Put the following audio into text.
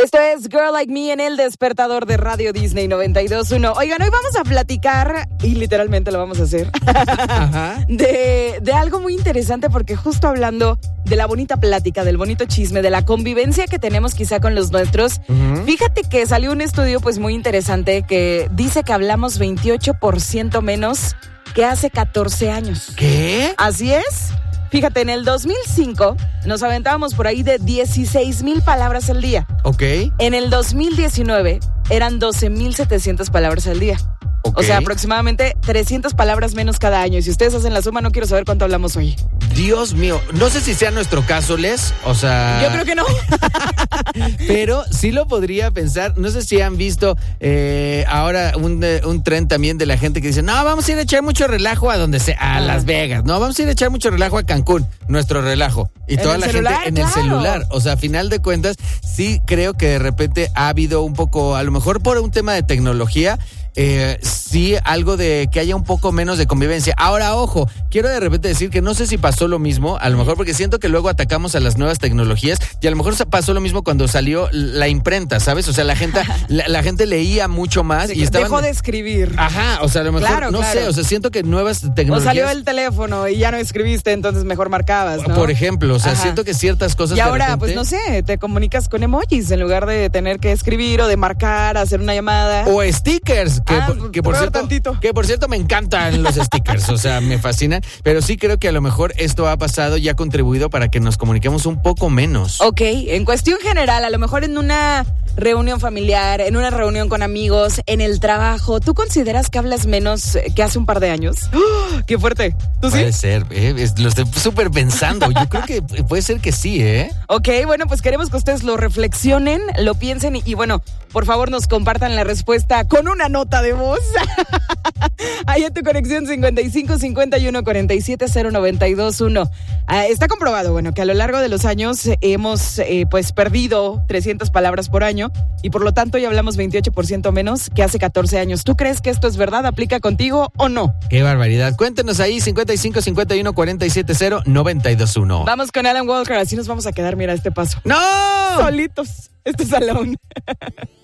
Esto es Girl Like Me en el despertador de Radio Disney 92.1. Oigan, hoy vamos a platicar, y literalmente lo vamos a hacer, de algo muy interesante, porque justo hablando de la bonita plática, del bonito chisme, de la convivencia que tenemos quizá con los nuestros, fíjate que salió un estudio pues muy interesante que dice que hablamos 28% menos que hace 14 años. ¿Qué? Así es. Fíjate, en el 2005 nos aventábamos por ahí de 16,000 palabras al día. Ok. En el 2019 eran 12,700 palabras al día. Ok. O sea, aproximadamente 300 palabras menos cada año. Y si ustedes hacen la suma, no quiero saber cuánto hablamos hoy. Dios mío, no sé si sea nuestro caso, Les, o sea... Yo creo que no. Pero sí lo podría pensar. No sé si han visto ahora un tren también de la gente que dice, no, vamos a ir a echar mucho relajo a donde sea, a Las Vegas. No, vamos a ir a echar mucho relajo a Cancún, nuestro relajo. Y toda la gente en el celular. O sea, a final de cuentas, sí creo que de repente ha habido un poco, a lo mejor por un tema de tecnología, sí, algo de que haya un poco menos de convivencia. Ahora, ojo, quiero de repente decir que no sé si pasó lo mismo, a lo mejor porque siento que luego atacamos a las nuevas tecnologías y a lo mejor pasó lo mismo cuando salió la imprenta, ¿sabes? O sea, la gente leía mucho más y estaban... Dejó de escribir. Ajá, o sea, a lo mejor, no sé, o sea, siento que nuevas tecnologías... O salió el teléfono y ya no escribiste, entonces mejor marcabas, ¿no? Por ejemplo, o sea, siento que ciertas cosas... Y ahora, repente... pues no sé, te comunicas con emojis en lugar de tener que escribir o de marcar, hacer una llamada. O stickers, que por cierto me encantan los stickers, o sea, me fascinan, pero sí creo que a lo mejor esto ha pasado y ha contribuido para que nos comuniquemos un poco menos. Ok, en cuestión general, a lo mejor en una reunión familiar, en una reunión con amigos, en el trabajo, ¿tú consideras que hablas menos que hace un par de años? ¡Oh, qué fuerte! ¿Tú sí? Puede ser, lo estoy súper pensando, yo creo que puede ser que sí, ¿eh? Ok, bueno, pues queremos que ustedes lo reflexionen, lo piensen y bueno, por favor nos compartan la respuesta con una nota de voz. Ahí en tu conexión 55 51 47 0921. Está comprobado, bueno, que a lo largo de los años hemos pues perdido 300 palabras por año y por lo tanto ya hablamos 28% menos que hace 14 años. ¿Tú crees que esto es verdad? ¿Aplica contigo o no? Qué barbaridad. Cuéntenos ahí 55 51 47 0921. Vamos con Alan Walker, así nos vamos a quedar, mira, a este paso. ¡No! Solitos, este salón.